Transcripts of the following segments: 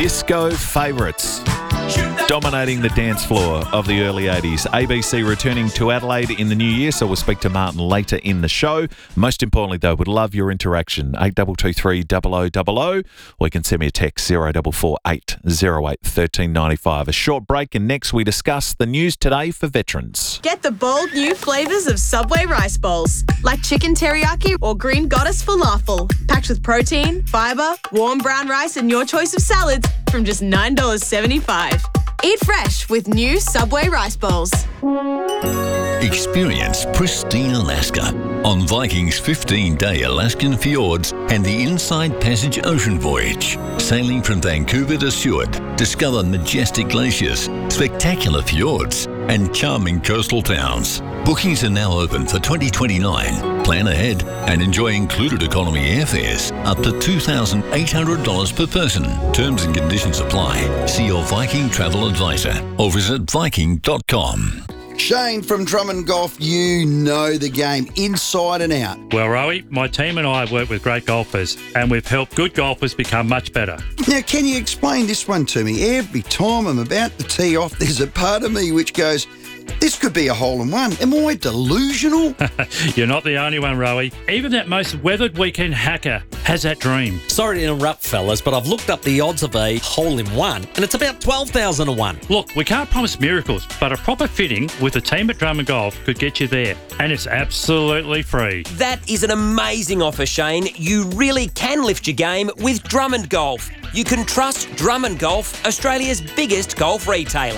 disco favourites dominating the dance floor of the early 80s. ABC returning to Adelaide in the new year, so we'll speak to Martin later in the show. Most importantly, though, would love your interaction. 8223 0000, or you can send me a text 0448 08 1395. A short break, and next we discuss the news today for veterans. Get the bold new flavours of Subway rice bowls, like chicken teriyaki or green goddess falafel, packed with protein, fibre, warm brown rice and your choice of salads from just $9.75. Eat fresh with new Subway rice bowls. Experience pristine Alaska on Viking's 15-day Alaskan fjords and the Inside Passage ocean voyage. Sailing from Vancouver to Seward, discover majestic glaciers, spectacular fjords, and charming coastal towns. Bookings are now open for 2029. Plan ahead and enjoy included economy airfares up to $2,800 per person. Terms and conditions apply. See your Viking travel advisor or visit viking.com. Shane from Drummond Golf, you know the game inside and out. Well, Rowie, my team and I work with great golfers, and we've helped good golfers become much better. Now, can you explain this one to me? Every time I'm about to tee off, there's a part of me which goes, this could be a hole-in-one. Am I delusional? You're not the only one, Rowie. Even that most weathered weekend hacker has that dream. Sorry to interrupt, fellas, but I've looked up the odds of a hole-in-one, and it's about 12,000 to 1. Look, we can't promise miracles, but a proper fitting with the team at Drummond Golf could get you there, and it's absolutely free. That is an amazing offer, Shane. You really can lift your game with Drummond Golf. You can trust Drummond Golf, Australia's biggest golf retailer.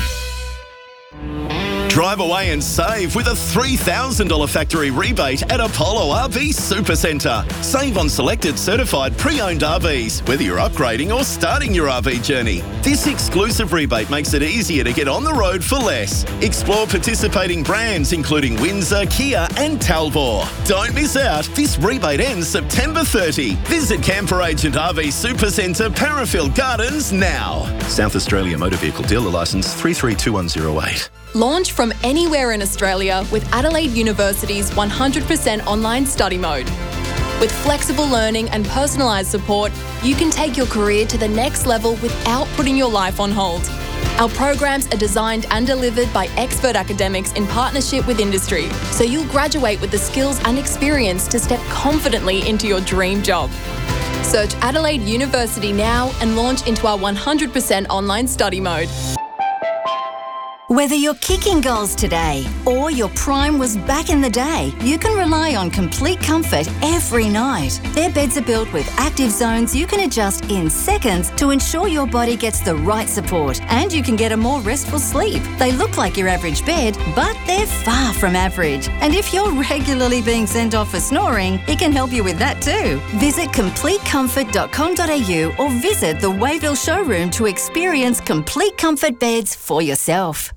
Drive away and save with a $3,000 factory rebate at Apollo RV Supercentre. Save on selected certified pre-owned RVs, whether you're upgrading or starting your RV journey. This exclusive rebate makes it easier to get on the road for less. Explore participating brands including Windsor, Kia and Talbot. Don't miss out. This rebate ends September 30. Visit Camper Agent RV Supercentre, Parafield Gardens now. South Australia Motor Vehicle Dealer Licence 332108. Launch from anywhere in Australia with Adelaide University's 100% online study mode. With flexible learning and personalised support, you can take your career to the next level without putting your life on hold. Our programs are designed and delivered by expert academics in partnership with industry, so you'll graduate with the skills and experience to step confidently into your dream job. Search Adelaide University now and launch into our 100% online study mode. Whether you're kicking goals today or your prime was back in the day, you can rely on Complete Comfort every night. Their beds are built with active zones you can adjust in seconds to ensure your body gets the right support and you can get a more restful sleep. They look like your average bed, but they're far from average. And if you're regularly being sent off for snoring, it can help you with that too. Visit CompleteComfort.com.au or visit the Wayville showroom to experience Complete Comfort beds for yourself.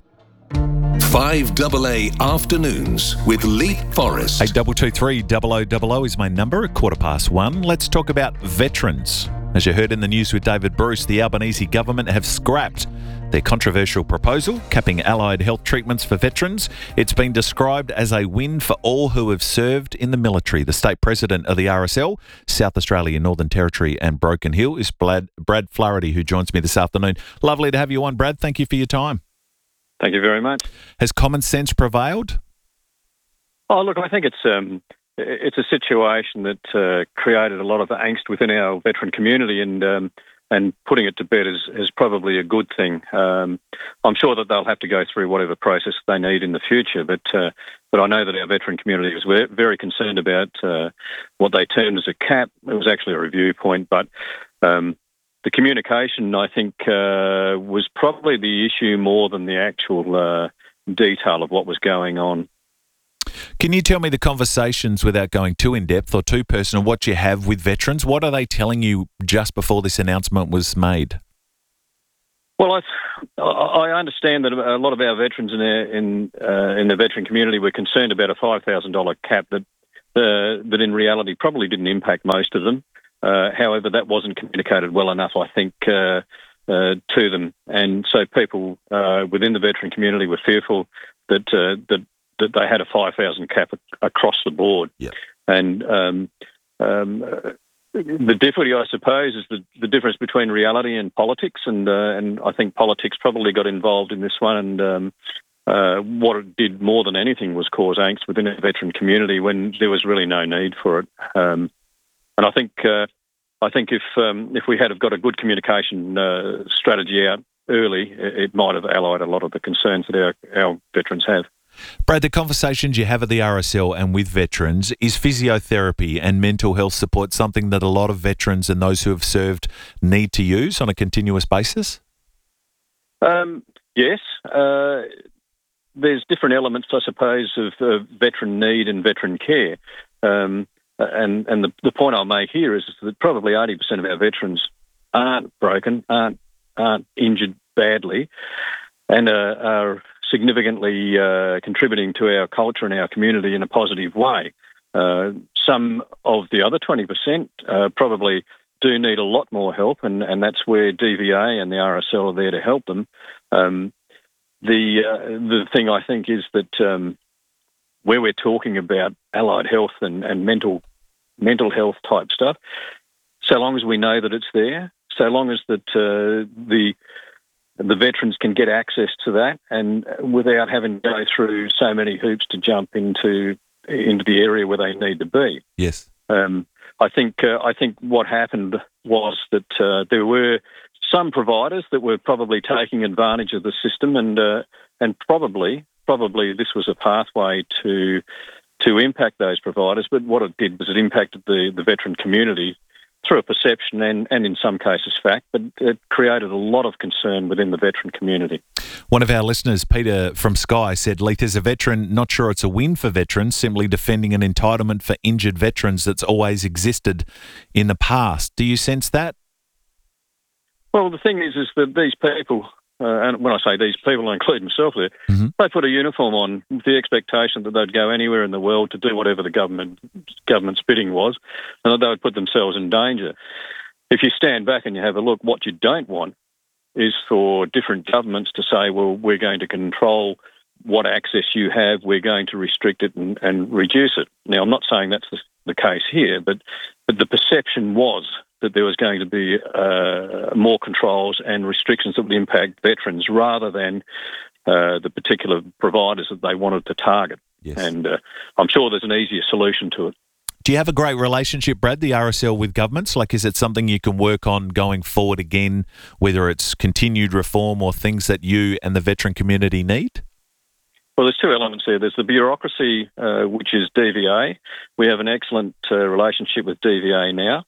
5AA Afternoons with Leap Forest. 8223 0000 is my number, 1:15. Let's talk about veterans. As you heard in the news with David Bruce, the Albanese government have scrapped their controversial proposal capping allied health treatments for veterans. It's been described as a win for all who have served in the military. The state president of the RSL, South Australia, Northern Territory and Broken Hill, is Brad Flaherty, who joins me this afternoon. Lovely to have you on, Brad. Thank you for your time. Thank you very much. Has common sense prevailed? Oh, look, I think it's a situation that created a lot of angst within our veteran community, and putting it to bed is probably a good thing. I'm sure that they'll have to go through whatever process they need in the future, but I know that our veteran community was very concerned about what they termed as a cap. It was actually a review point, but the communication, I think, was probably the issue more than the actual detail of what was going on. Can you tell me the conversations, without going too in-depth or too personal, what you have with veterans? What are they telling you just before this announcement was made? Well, I understand that a lot of our veterans in the veteran community were concerned about a $5,000 cap that in reality probably didn't impact most of them. However, that wasn't communicated well enough, I think, to them. And so people within the veteran community were fearful that they had a 5,000 cap across the board. Yep. And the difficulty, I suppose, is the difference between reality and politics, and I think politics probably got involved in this one, and what it did more than anything was cause angst within the veteran community when there was really no need for it. And I think if we had have got a good communication strategy out early, it might have allayed a lot of the concerns that our veterans have. Brad, the conversations you have at the RSL and with veterans, is physiotherapy and mental health support something that a lot of veterans and those who have served need to use on a continuous basis? Yes. There's different elements, I suppose, of veteran need and veteran care. And the point I'll make here is that probably 80% of our veterans aren't broken, aren't injured badly, and are significantly contributing to our culture and our community in a positive way. Some of the other 20% probably do need a lot more help, and that's where DVA and the RSL are there to help them. The thing I think is that where we're talking about allied health and mental health type stuff, so long as we know that it's there, so long as that the veterans can get access to that, and without having to go through so many hoops to jump into the area where they need to be. Yes. I think what happened was that there were some providers that were probably taking advantage of the system, and probably this was a pathway to impact those providers. But what it did was it impacted the veteran community through a perception and in some cases fact, but it created a lot of concern within the veteran community. One of our listeners, Peter from Skye, said, Leith, as a veteran, not sure it's a win for veterans, simply defending an entitlement for injured veterans that's always existed in the past. Do you sense that? Well, the thing is that these people, and when I say these people, I include myself there, they put a uniform on with the expectation that they'd go anywhere in the world to do whatever the government's bidding was, and that they would put themselves in danger. If you stand back and you have a look, what you don't want is for different governments to say, well, we're going to control what access you have, we're going to restrict it and reduce it. Now, I'm not saying that's the case here, but the perception was that there was going to be more controls and restrictions that would impact veterans rather than the particular providers that they wanted to target. Yes. And I'm sure there's an easier solution to it. Do you have a great relationship, Brad, the RSL with governments? Like, is it something you can work on going forward again, whether it's continued reform or things that you and the veteran community need? Well, there's two elements there. There's the bureaucracy, which is DVA. We have an excellent relationship with DVA now.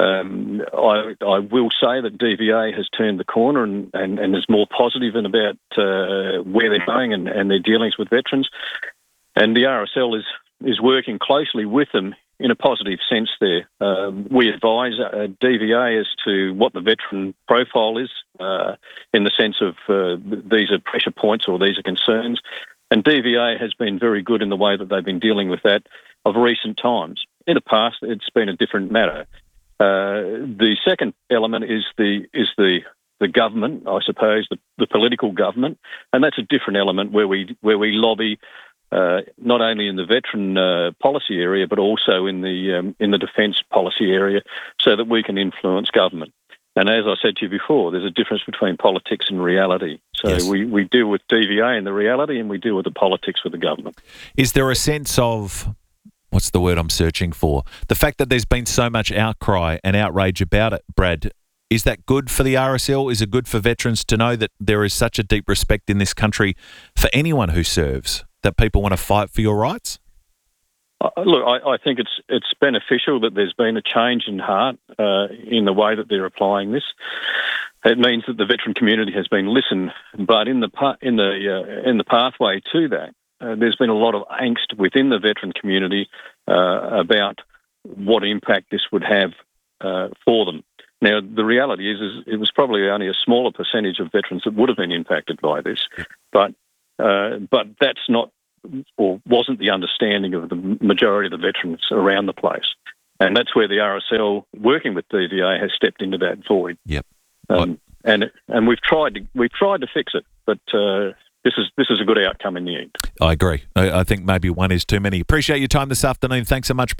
I will say that DVA has turned the corner and is more positive about where they're going and their dealings with veterans. And the RSL is working closely with them in a positive sense there. We advise DVA as to what the veteran profile is in the sense of these are pressure points or these are concerns. And DVA has been very good in the way that they've been dealing with that of recent times. In the past, it's been a different matter. The second element is the government, I suppose, the political government, and that's a different element where we lobby not only in the veteran policy area but also in the defence policy area, so that we can influence government. And as I said to you before, there's a difference between politics and reality. So yes. we deal with DVA and the reality, and we deal with the politics with the government. Is there a sense of, what's the word I'm searching for? The fact that there's been so much outcry and outrage about it, Brad, is that good for the RSL? Is it good for veterans to know that there is such a deep respect in this country for anyone who serves, that people want to fight for your rights? Look, I think it's beneficial that there's been a change in heart in the way that they're applying this. It means that the veteran community has been listened, but in the pathway to that, there's been a lot of angst within the veteran community about what impact this would have for them. Now, the reality is it was probably only a smaller percentage of veterans that would have been impacted by this, but that's not or wasn't the understanding of the majority of the veterans around the place. And that's where the RSL, working with DVA, has stepped into that void. Yep. And we've tried to fix it, but this is a good outcome in the end. I agree. I think maybe one is too many. Appreciate your time this afternoon. Thanks so much, Brad.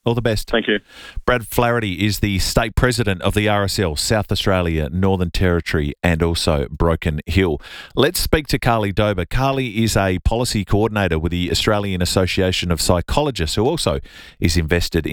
All the best. Thank you. Brad Flaherty is the state president of the RSL, South Australia, Northern Territory and also Broken Hill. Let's speak to Carly Dober. Carly is a policy coordinator with the Australian Association of Psychologists, who also is invested